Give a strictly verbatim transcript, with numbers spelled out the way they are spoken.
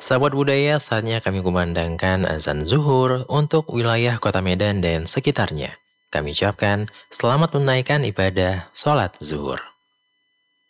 Sahabat budaya, saatnya kami kumandangkan azan zuhur untuk wilayah kota Medan dan sekitarnya. Kami ucapkan selamat menunaikan ibadah sholat zuhur.